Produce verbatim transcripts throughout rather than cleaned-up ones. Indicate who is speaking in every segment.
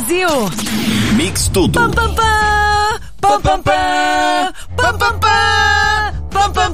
Speaker 1: Brasil.
Speaker 2: Mix Tudo.
Speaker 1: Pam, pam, pam, pam, pam, pam, pam, pam, pam, pam, pam,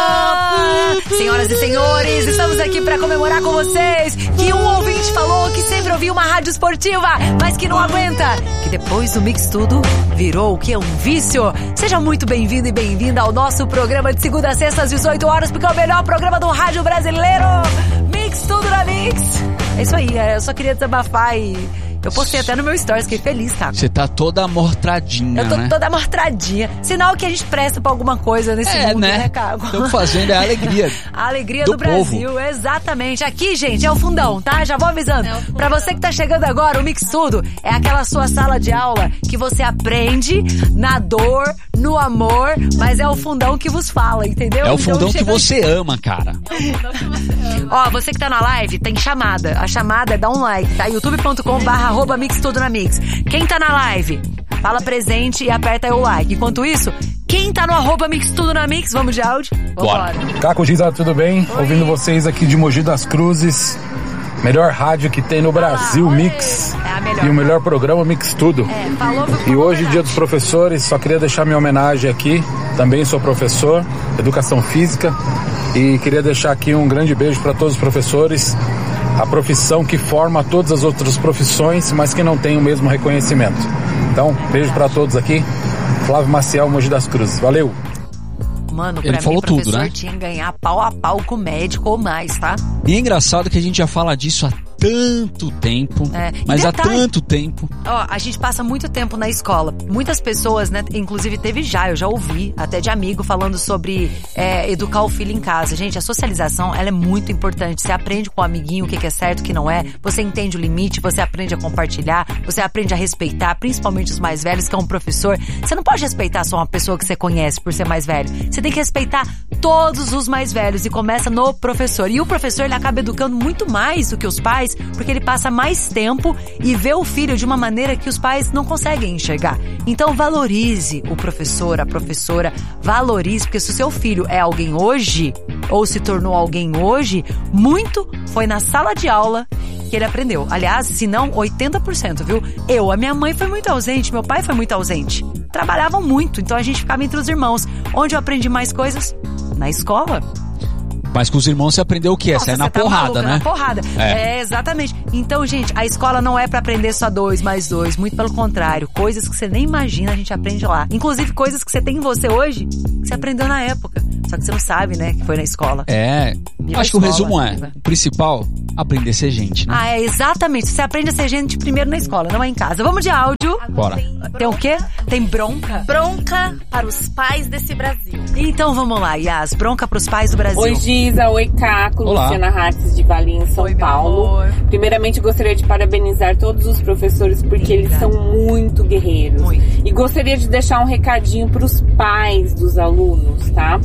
Speaker 1: pam. Senhoras e senhores, estamos aqui para comemorar com vocês que um ouvinte falou que sempre ouviu uma rádio esportiva, mas que não aguenta, que depois do Mix Tudo virou o que? Um vício. Seja muito bem-vindo e bem-vinda ao nosso programa de segunda a sexta às dezoito horas, porque é o melhor programa do rádio brasileiro. Mix Tudo na Mix. É isso aí, eu só queria desabafar e... eu postei até no meu stories, fiquei feliz, cara.
Speaker 3: Você tá toda amortradinha,
Speaker 1: Eu tô
Speaker 3: né?
Speaker 1: toda amortradinha. Sinal que a gente presta pra alguma coisa nesse
Speaker 3: é,
Speaker 1: mundo, né,
Speaker 3: né?
Speaker 1: Cago?
Speaker 3: Estamos fazendo é a alegria.
Speaker 1: A alegria
Speaker 3: do
Speaker 1: do, Brasil,
Speaker 3: povo.
Speaker 1: Exatamente. Aqui, gente, é o fundão, tá? Já vou avisando. É pra você que tá chegando agora, o Mix Tudo é aquela sua sala de aula que você aprende na dor, no amor, mas é o fundão que vos fala, entendeu?
Speaker 3: É o
Speaker 1: então,
Speaker 3: fundão
Speaker 1: chega...
Speaker 3: que você ama, cara.
Speaker 4: É o fundão que você ama.
Speaker 1: Ó, você que tá na live, tem chamada. A chamada é dar um like, tá? youtube ponto com barra arroba mix tudo na mix. Quem tá na live, fala presente e aperta aí o like. Enquanto isso, quem tá no arroba Mix Tudo na Mix, vamos de áudio?
Speaker 3: Bora.
Speaker 5: Caco Giza, tudo bem?
Speaker 1: Oi.
Speaker 5: Ouvindo vocês aqui de Mogi das Cruzes. Melhor rádio que tem no Brasil,
Speaker 1: Ah,
Speaker 5: Mix.
Speaker 1: é a melhor.
Speaker 5: E o melhor programa, Mix Tudo.
Speaker 1: É, falou,
Speaker 5: E hoje, dia dos professores, só queria deixar minha homenagem aqui. Também sou professor, educação física. E queria deixar aqui um grande beijo para todos os professores. A profissão que forma todas as outras profissões, mas que não tem o mesmo reconhecimento. Então, beijo para todos aqui. Flávio Maciel, Mogi das Cruzes. Valeu!
Speaker 1: Mano, pra
Speaker 3: Ele
Speaker 1: mim,
Speaker 3: falou
Speaker 1: o professor
Speaker 3: tudo, né?
Speaker 1: tinha que ganhar pau a pau com o médico ou mais, tá?
Speaker 3: E é engraçado que a gente já fala disso há tanto tempo,
Speaker 1: É, e
Speaker 3: mas há
Speaker 1: detalhe-
Speaker 3: tanto tempo.
Speaker 1: Ó, a gente passa muito tempo na escola. Muitas pessoas, né? Inclusive teve já, eu já ouvi, até de amigo, falando sobre é, educar o filho em casa. Gente, a socialização, ela é muito importante. Você aprende com o amiguinho o que é certo, o que não é. Você entende o limite, você aprende a compartilhar, você aprende a respeitar, principalmente os mais velhos, que é um professor. Você não pode respeitar só uma pessoa que você conhece por ser mais velho. Você tem que respeitar todos os mais velhos e começa no professor. E o professor, ele acaba educando muito mais do que os pais, porque ele passa mais tempo e vê o filho de uma maneira que os pais não conseguem enxergar. Então valorize o professor, a professora, valorize, porque se o seu filho é alguém hoje, ou se tornou alguém hoje, muito foi na sala de aula que ele aprendeu. Aliás, se não, oitenta por cento, viu? Eu, a minha mãe foi muito ausente, meu pai foi muito ausente. Trabalhavam muito, então a gente ficava entre os irmãos. Onde eu aprendi mais coisas? Na escola.
Speaker 3: Mas com os irmãos você aprendeu o quê?
Speaker 1: Nossa,
Speaker 3: Essa é na
Speaker 1: você tá
Speaker 3: porrada,
Speaker 1: maluca,
Speaker 3: né?
Speaker 1: Na porrada.
Speaker 3: É.
Speaker 1: É, exatamente. Então, gente, a escola não é pra aprender só dois mais dois. Muito pelo contrário. Coisas que você nem imagina, a gente aprende lá. Inclusive, coisas que você tem em você hoje, que você aprendeu na época. Só que você não sabe, né, que foi na escola.
Speaker 3: É.
Speaker 1: Viva
Speaker 3: Acho que
Speaker 1: a
Speaker 3: o
Speaker 1: escola,
Speaker 3: resumo é,
Speaker 1: viva.
Speaker 3: o principal, aprender a ser gente, né?
Speaker 1: Ah, é, exatamente. Você aprende a ser gente primeiro na escola, não é em casa. Vamos de áudio.
Speaker 3: Bora.
Speaker 1: Tem o quê? Tem bronca?
Speaker 4: Bronca para os pais desse Brasil.
Speaker 1: Então vamos lá, Yas. Bronca pros pais do Brasil.
Speaker 6: Oi, Giza. Oi, Caco.
Speaker 3: Olá.
Speaker 6: Luciana Hartz de Valinhos, São
Speaker 1: Oi, meu
Speaker 6: Paulo.
Speaker 1: amor.
Speaker 6: Primeiramente, gostaria de parabenizar todos os professores porque eles
Speaker 1: Obrigada.
Speaker 6: são muito guerreiros.
Speaker 1: Muito.
Speaker 6: E gostaria de deixar um recadinho para os pais dos alunos, tá?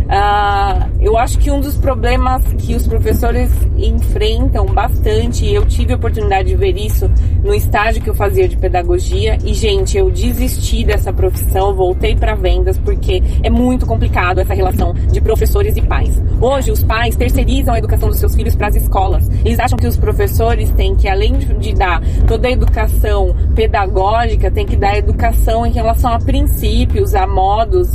Speaker 6: Ah, eu acho que um dos problemas que os professores enfrentam bastante, e eu tive a oportunidade de ver isso no estágio que eu fazia de pedagogia, e gente, eu desisti dessa profissão, voltei para vendas porque é muito complicado essa relação de professores e pais. Hoje os pais terceirizam a educação dos seus filhos para as escolas. Eles acham que os professores têm que, além de dar toda a educação pedagógica, tem que dar educação em relação a princípios, a modos,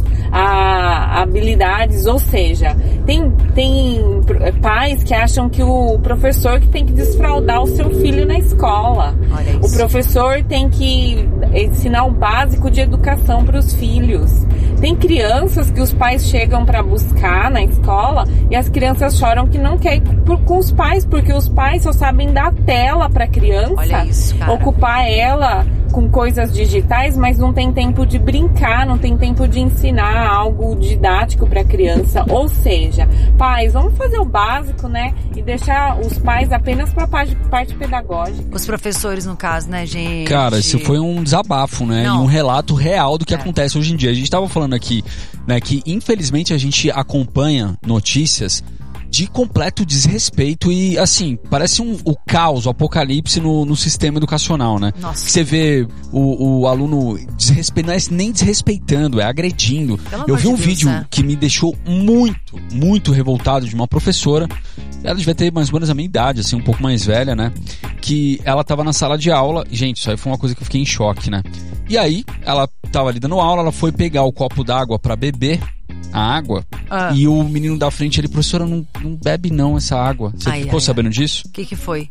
Speaker 6: a habilidades, ou seja, tem, tem pais que acham que o professor que tem que desfraldar o seu filho na escola.
Speaker 1: Olha isso.
Speaker 6: O professor tem que ensinar o básico de educação para os filhos. Tem crianças que os pais chegam para buscar na escola e as crianças choram que não quer ir com os pais, porque os pais só sabem dar tela para a criança,
Speaker 1: Olha isso, cara.
Speaker 6: ocupar ela com coisas digitais, mas não tem tempo de brincar, não tem tempo de ensinar algo didático para a criança. Ou seja, pais, vamos fazer o básico, né? E deixar os pais apenas para a parte, parte pedagógica.
Speaker 1: Os professores, no caso, né, gente?
Speaker 3: Cara, isso foi um desabafo, né?
Speaker 1: Não.
Speaker 3: E um relato real do que
Speaker 1: É.
Speaker 3: acontece hoje em dia. A gente tava falando aqui, né, que infelizmente a gente acompanha notícias de completo desrespeito e, assim, parece um, o caos, o apocalipse no, no sistema educacional, né?
Speaker 1: Nossa.
Speaker 3: Você vê o, o aluno desrespeitando, não é nem desrespeitando, é agredindo.
Speaker 1: Pelo
Speaker 3: Eu
Speaker 1: amor
Speaker 3: vi
Speaker 1: de
Speaker 3: um
Speaker 1: Deus,
Speaker 3: vídeo
Speaker 1: né?
Speaker 3: que me deixou muito, muito revoltado de uma professora ela devia ter mais ou menos a minha idade, assim, um pouco mais velha, né? Que ela tava na sala de aula. Gente, isso aí foi uma coisa que eu fiquei em choque, né? E aí, ela tava ali dando aula, ela foi pegar o copo d'água pra beber a água. Ah. E o menino da frente, ele, professora, não, não bebe não essa água. Você ai, ficou ai, sabendo ai. disso?
Speaker 1: O que que foi?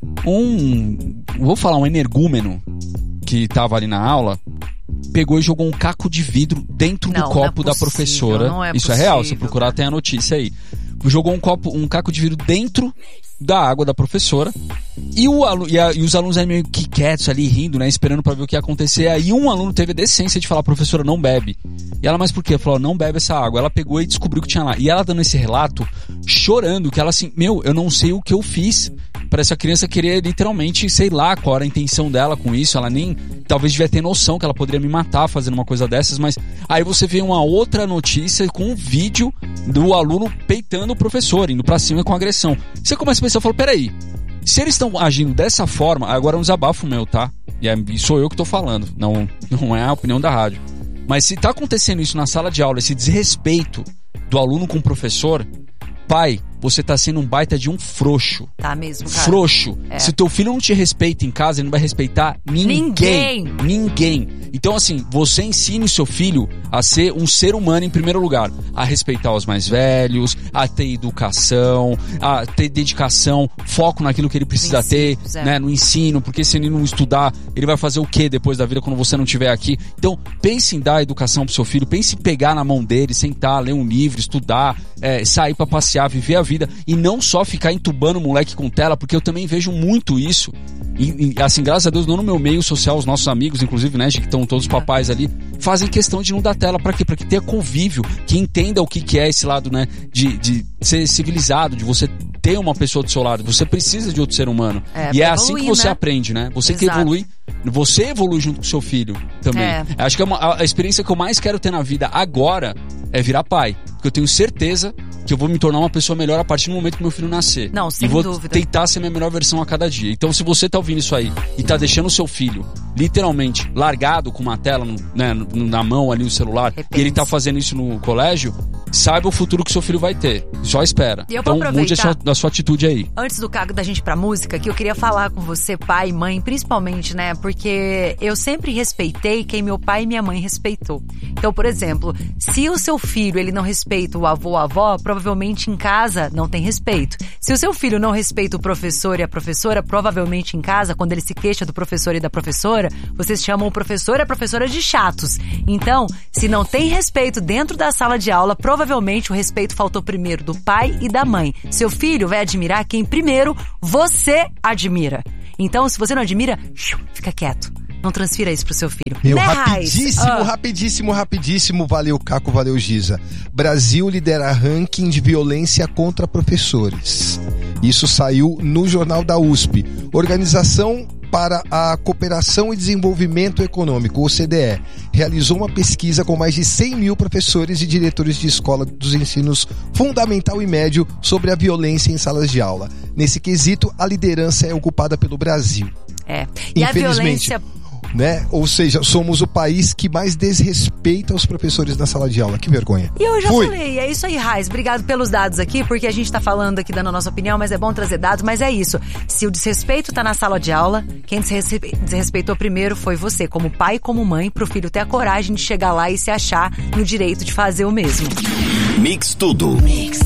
Speaker 3: Um, vou falar, um energúmeno que tava ali na aula, pegou e jogou um caco de vidro dentro não, do copo não é possível, da professora. Não é Isso possível, é real, se procurar tem a notícia aí. Jogou um copo, um caco de vidro dentro da água da professora. E, o alu, e, a, e os alunos aí meio que quietos ali, rindo, né? Esperando pra ver o que ia acontecer. Aí um aluno teve a decência de falar, professora, não bebe. E ela, mas por quê? Ela falou, não bebe essa água. Ela pegou e descobriu o que tinha lá. E ela dando esse relato, chorando, que ela assim, meu, eu não sei o que eu fiz pra essa criança querer literalmente, sei lá qual era a intenção dela com isso. Ela nem, talvez devia ter noção que ela poderia me matar fazendo uma coisa dessas. Mas aí você vê uma outra notícia com um vídeo do aluno peitando o professor, indo pra cima com agressão. Você começa a pensar, fala, peraí, se eles estão agindo dessa forma, agora é um desabafo meu, tá? E é, sou eu que tô falando, não, não é a opinião da rádio. Mas se tá acontecendo isso na sala de aula, esse desrespeito do aluno com o professor, pai, você tá sendo um baita de um frouxo.
Speaker 1: Tá mesmo, cara.
Speaker 3: Frouxo. É. Se o teu filho não te respeita em casa, ele não vai respeitar ninguém. Ninguém. Ninguém. Então, assim, você ensine o seu filho a ser um ser humano em primeiro lugar. A respeitar os mais velhos, a ter educação, a ter dedicação, foco naquilo que ele precisa ter, é. né, no ensino, porque se ele não estudar, ele vai fazer o quê depois da vida quando você não estiver aqui? Então, pense em dar educação pro seu filho, pense em pegar na mão dele, sentar, ler um livro, estudar, é, sair pra passear, viver a vida. E não só ficar entubando o moleque com tela, porque eu também vejo muito isso. E, e assim, graças a Deus, não no meu meio social, os nossos amigos, inclusive, né, que estão todos os papais ali, fazem questão de não dar tela. Pra quê? Pra que tenha convívio, que entenda o que, que é esse lado, né, de, de ser civilizado, de você ter uma pessoa do seu lado. Você precisa de outro ser humano. É, e é evoluir, assim que você, né, aprende, né? Você Exato. que evolui, você evolui junto com o seu filho também. É. Acho que é uma, a, a experiência que eu mais quero ter na vida agora é virar pai. Porque eu tenho certeza que eu vou me tornar uma pessoa melhor a partir do momento que meu filho nascer.
Speaker 1: Não, sem
Speaker 3: e vou
Speaker 1: dúvida.
Speaker 3: tentar ser minha melhor versão a cada dia. Então, se você tá ouvindo isso aí e tá deixando o seu filho literalmente largado com uma tela, né, na mão ali, o celular, Repense. e ele tá fazendo isso no colégio, saiba o futuro que seu filho vai ter. Só espera. Então, mude a sua, a sua atitude aí.
Speaker 1: Antes do cago da gente pra música, que eu queria falar com você, pai e mãe, principalmente, né? Porque eu sempre respeitei quem meu pai e minha mãe respeitou. Então, por exemplo, se o seu filho, ele não respeita o avô ou a avó, provavelmente em casa não tem respeito. Se o seu filho não respeita o professor e a professora, provavelmente em casa, quando ele se queixa do professor e da professora, vocês chamam o professor e a professora de chatos. Então, se não tem respeito dentro da sala de aula, provavelmente o respeito faltou primeiro do pai e da mãe. Seu filho vai admirar quem primeiro você admira. Então, se você não admira, fica quieto. Não transfira isso pro seu filho.
Speaker 7: Meu, né, rapidíssimo, ah. rapidíssimo, rapidíssimo. Valeu, Caco, valeu, Giza. Brasil lidera ranking de violência contra professores. Isso saiu no Jornal da U S P. Organização para a Cooperação e Desenvolvimento Econômico, O C D E, realizou uma pesquisa com mais de cem mil professores e diretores de escola dos ensinos fundamental e médio sobre a violência em salas de aula. Nesse quesito, a liderança é ocupada pelo Brasil.
Speaker 1: É. E a violência...
Speaker 7: Né? Ou seja, somos o país que mais desrespeita os professores na sala de aula. Que vergonha.
Speaker 1: E eu já
Speaker 7: Fui.
Speaker 1: falei, é isso aí, Raiz. Obrigado pelos dados aqui, porque a gente tá falando aqui, dando a nossa opinião, mas é bom trazer dados, mas é isso. Se o desrespeito tá na sala de aula, quem desrespeitou primeiro foi você, como pai e como mãe, pro filho ter a coragem de chegar lá e se achar no direito de fazer o mesmo.
Speaker 2: Mix Tudo.
Speaker 1: Mix.